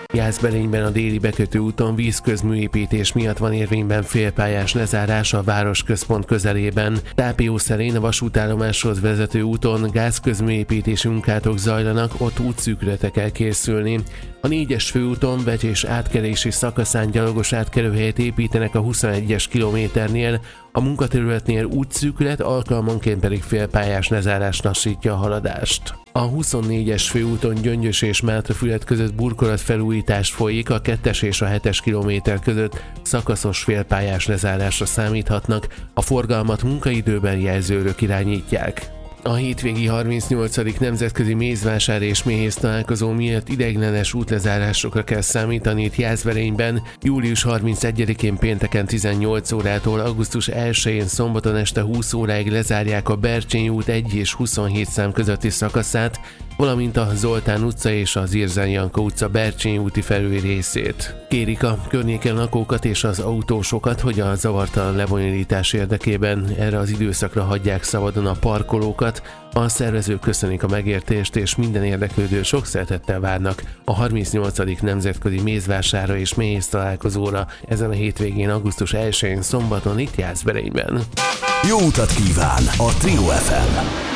Jászberényben a déli bekötő úton vízközműépítés miatt van érvényben félpályás lezárás a városközpont közelében. Tápió szerint a vasútállomáshoz vezető úton gázközműépítési munkátok zajlanak, ott útszűkületre kell készülni. A 4-es főúton Vecsés átkelési szakaszán gyalogos átkelőhelyet építenek a 21-es kilométernél, a munkaterületnél útszűkület, alkalmanként pedig félpályás lezárás lassítja a haladást. A 24-es főúton Gyöngyös és Mátrafüred között burkolatfelújítás folyik, a 2-es és a 7-es kilométer között szakaszos félpályás lezárásra számíthatnak, a forgalmat munkaidőben jelzőrök irányítják. A hétvégi 38. nemzetközi mézvásár és méhész találkozó miatt ideiglenes útlezárásokra kell számítani itt Jászberényben. Július 31-én pénteken 18 órától augusztus 1-én szombaton este 20 óráig lezárják a Bercsényi út 1 és 27 szám közötti szakaszát, valamint a Zoltán utca és az Irzán Janka utca Bercsényi úti felüli részét. Kérik a környéken lakókat és az autósokat, hogy a zavartalan lebonyolítás érdekében erre az időszakra hagyják szabadon a parkolókat. A szervezők köszönik a megértést, és minden érdeklődő sok szeretettel várnak a 38. nemzetközi mézvásárra és méhész találkozóra ezen a hétvégén augusztus 1-én szombaton itt Jászberényben. Jó utat kíván a Trio FM!